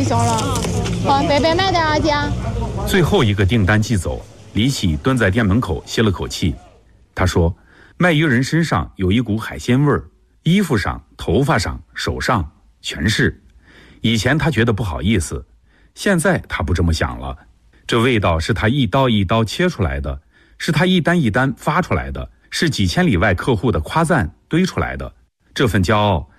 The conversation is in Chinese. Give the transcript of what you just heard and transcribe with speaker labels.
Speaker 1: 行了。好，北北慢点啊，姐。
Speaker 2: 最后一个订单寄走，李喜蹲在店门口歇了口气。他说，卖鱼人身上有一股海鲜味儿，衣服上、头发上、手上全是。以前他觉得不好意思，现在他不这么想了。这味道是他一刀一刀切出来的，是他一单一单发出来的，是几千里外客户的夸赞堆出来的。这份骄傲